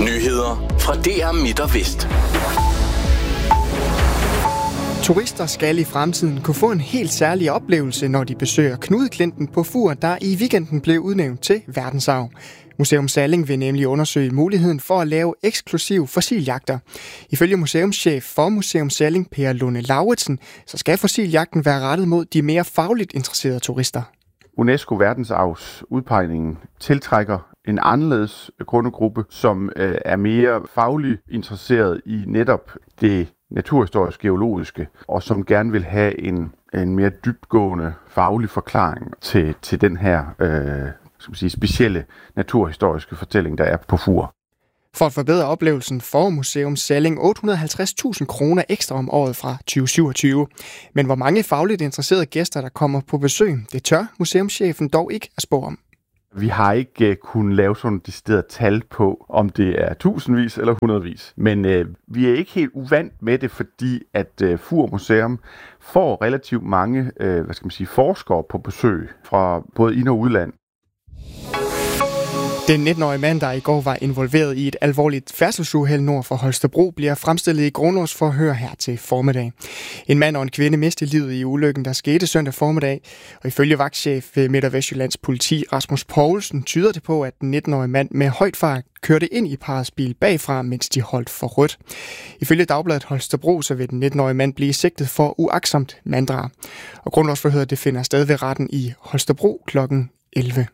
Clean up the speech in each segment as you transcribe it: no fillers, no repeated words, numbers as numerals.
Nyheder fra DR Midt og Vest. Turister skal i fremtiden kunne få en helt særlig oplevelse, når de besøger Knudeklinten på Fur, der i weekenden blev udnævnt til verdensarv. Museum Salling vil nemlig undersøge muligheden for at lave eksklusive fossiljagter. Ifølge museumschef for Museum Salling, Per Lunde Lauritsen, så skal fossiljagten være rettet mod de mere fagligt interesserede turister. UNESCO verdensarvs udpegningen tiltrækker en anderledes kundegruppe, som er mere fagligt interesseret i netop det naturhistorisk geologiske, og som gerne vil have en mere dybtgående faglig forklaring til den her specielle naturhistoriske fortælling, der er på Fur. For at forbedre oplevelsen får Museum Salling 850.000 kroner ekstra om året fra 2027. Men hvor mange fagligt interesserede gæster, der kommer på besøg, det tør museumschefen dog ikke at spå om. Vi har ikke kunnet lave sådan et decideret tal på, om det er tusindvis eller hundredvis. Men vi er ikke helt uvant med det, fordi at Fur Museum får relativt mange forskere på besøg fra både ind- og udland. Den 19-årige mand, der i går var involveret i et alvorligt færdselsuheld nord for Holstebro, bliver fremstillet i grundlovsforhør her til formiddag. En mand og en kvinde mistede livet i ulykken, der skete søndag formiddag. Og ifølge vagtchef ved Midt- og Vestjyllands politi, Rasmus Poulsen, tyder det på, at den 19-årige mand med højt fart kørte ind i parrets bil bagfra, mens de holdt for rødt. Ifølge Dagbladet Holstebro, så vil den 19-årige mand blive sigtet for uagtsomt manddrab. Og grundlovsforhøret det finder sted ved retten i Holstebro kl. 11.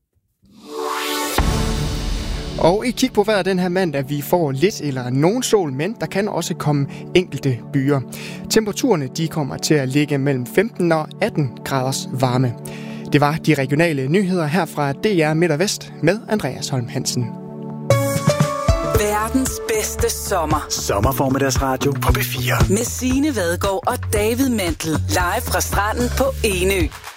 Og i kig på vejret den her mandag, vi får lidt eller nogen sol, men der kan også komme enkelte byer. Temperaturerne de kommer til at ligge mellem 15 og 18 graders varme. Det var de regionale nyheder her fra DR Midt og Vest med Andreas Holm Hansen. Verdens bedste sommer. Sommerformiddagsradio på P4. Med Signe Vadgaard og David Mantel. Live fra stranden på Enø.